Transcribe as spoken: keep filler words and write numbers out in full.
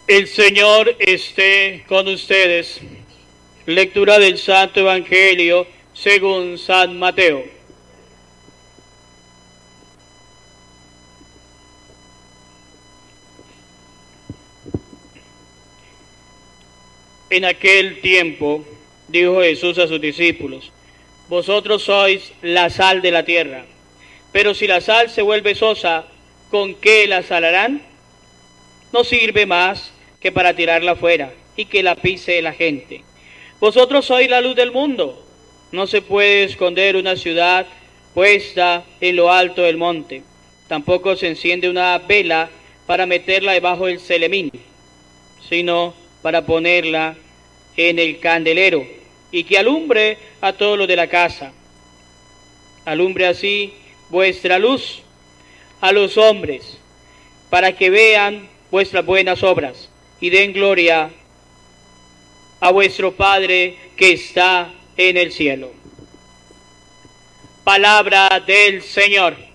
El Señor esté con ustedes. Lectura del Santo Evangelio según San Mateo. En aquel tiempo dijo Jesús a sus discípulos: vosotros sois la sal de la tierra, pero si la sal se vuelve sosa, ¿con qué la salarán? No sirve más que para tirarla fuera y que la pise la gente. Vosotros sois la luz del mundo. No se puede esconder una ciudad puesta en lo alto del monte. Tampoco se enciende una vela para meterla debajo del celemín, sino para ponerla en el candelero y que alumbre a todos los de la casa. Alumbre así vuestra luz a los hombres, para que vean vuestras buenas obras y den gloria a vuestro Padre que está en el cielo. Palabra del Señor.